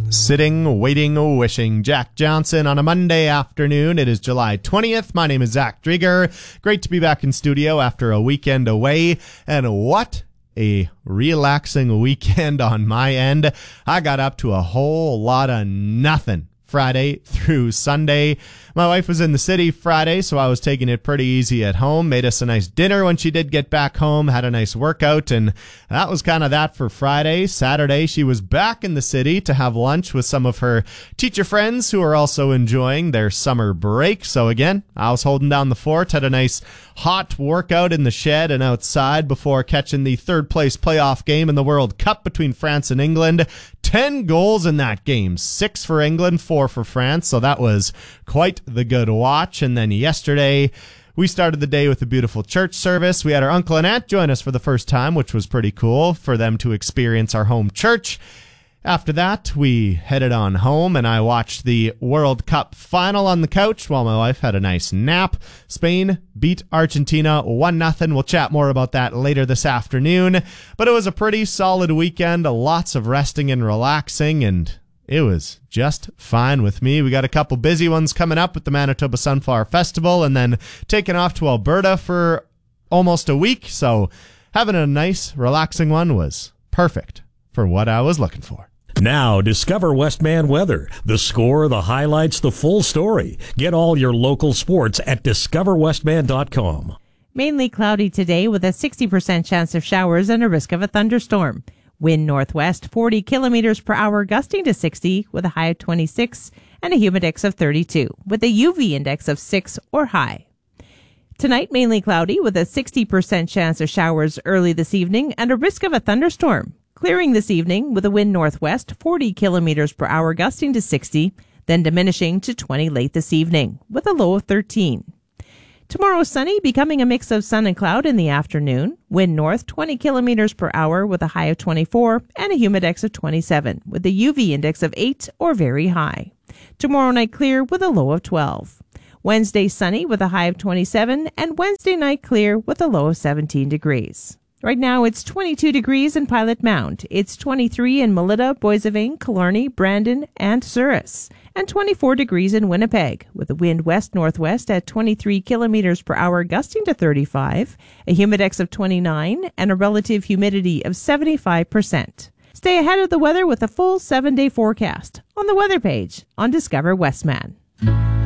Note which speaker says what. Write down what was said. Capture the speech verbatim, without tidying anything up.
Speaker 1: Sitting, waiting, wishing. Jack Johnson on a Monday afternoon. It is July twentieth. My name is Zach Drieger. Great to be back in studio after a weekend away. And what a relaxing weekend on my end. I got up to a whole lot of nothing Friday through Sunday. My wife was in the city Friday, so I was taking it pretty easy at home. Made us a nice dinner when she did get back home, had a nice workout, and that was kind of that for Friday. Saturday, she was back in the city to have lunch with some of her teacher friends who are also enjoying their summer break. So again, I was holding down the fort, had a nice hot workout in the shed and outside before catching the third place playoff game in the World Cup between France and England. Ten goals in that game, six for England, four for France. So that was quite the good watch. And then yesterday, we started the day with a beautiful church service. We had our uncle and aunt join us for the first time, which was pretty cool for them to experience our home church. After that, we headed on home, and I watched the World Cup final on the couch while my wife had a nice nap. Spain beat Argentina one nothing. We'll chat more about that later this afternoon. But it was a pretty solid weekend, lots of resting and relaxing, and it was just fine with me. We got a couple busy ones coming up with the Manitoba Sunflower Festival, and then taking off to Alberta for almost a week. So having a nice, relaxing one was perfect for what I was looking for.
Speaker 2: Now, discover Westman Weather. The score, the highlights, the full story. Get all your local sports at discover westman dot com.
Speaker 3: Mainly cloudy today with a sixty percent chance of showers and a risk of a thunderstorm. Wind northwest forty kilometers per hour, gusting to sixty with a high of twenty-six and a humidex of thirty-two with a U V index of six or high. Tonight, mainly cloudy with a sixty percent chance of showers early this evening and a risk of a thunderstorm. Clearing this evening with a wind northwest forty kilometers per hour, gusting to sixty, then diminishing to twenty late this evening with a low of thirteen. Tomorrow sunny, becoming a mix of sun and cloud in the afternoon. Wind north twenty kilometers per hour with a high of twenty-four and a humidex of twenty-seven with a U V index of eight or very high. Tomorrow night clear with a low of twelve. Wednesday sunny with a high of twenty-seven and Wednesday night clear with a low of seventeen degrees. Right now, it's twenty-two degrees in Pilot Mound. It's twenty-three in Melita, Boissevain, Killarney, Brandon, and Souris. And twenty-four degrees in Winnipeg, with a wind west-northwest at twenty-three kilometers per hour, gusting to thirty-five, a humidex of twenty-nine, and a relative humidity of seventy-five percent. Stay ahead of the weather with a full seven-day forecast on the weather page on Discover Westman.